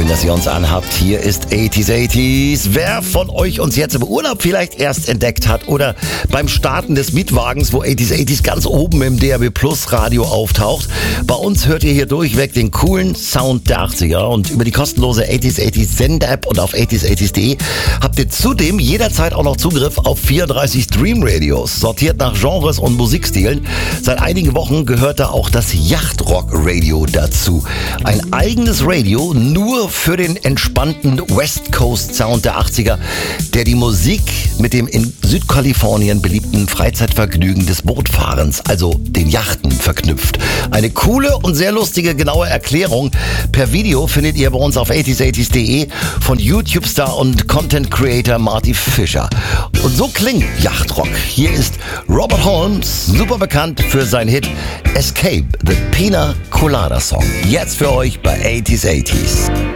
dass ihr uns anhabt. Hier ist 80s. Wer von euch uns jetzt im Urlaub vielleicht erst entdeckt hat oder beim Starten des Mietwagens, wo 80s ganz oben im DAB Plus Radio auftaucht, bei uns hört ihr hier durchweg den coolen Sound der 80er. Und über die kostenlose 80s Send-App und auf 80s.de habt ihr zudem jederzeit auch noch Zugriff auf 34 Stream-Radios, sortiert nach Genres und Musikstilen. Seit einigen Wochen gehört da auch das Yachtrock-Radio dazu. Ein eigenes Radio nur für den entspannten West Coast Sound der 80er, der die Musik mit dem in Südkalifornien beliebten Freizeitvergnügen des Bootfahrens, also den Yachten, verknüpft. Eine coole und sehr lustige, genaue Erklärung per Video findet ihr bei uns auf 80s.de von YouTube-Star und Content-Creator Marty Fischer. Und so klingt Yachtrock. Hier ist Robert Holmes, super bekannt für seinen Hit Escape, the Pina Colada Song. Jetzt für euch bei 80s.